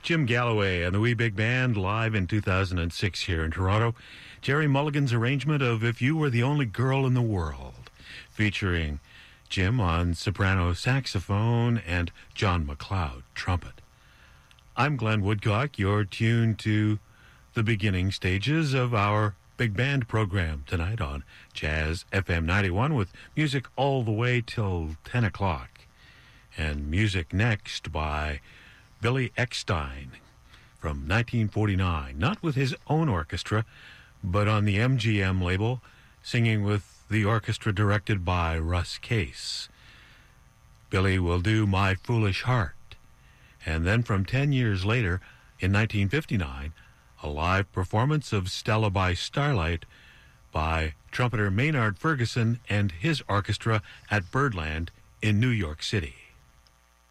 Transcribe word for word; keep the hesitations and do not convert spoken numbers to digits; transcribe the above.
Jim Galloway and the Wee Big Band live in two thousand six here in Toronto. Jerry Mulligan's arrangement of If You Were the Only Girl in the World, featuring Jim on soprano saxophone and John McLeod trumpet. I'm Glenn Woodcock. You're tuned to the beginning stages of our Big Band program tonight on Jazz F M ninety-one, with music all the way till ten o'clock. And music next by Billy Eckstine from nineteen forty-nine, not with his own orchestra, but on the M G M label, singing with the orchestra directed by Russ Case. Billy will do My Foolish Heart. And then from ten years later, in nineteen fifty-nine, a live performance of Stella by Starlight by trumpeter Maynard Ferguson and his orchestra at Birdland in New York City.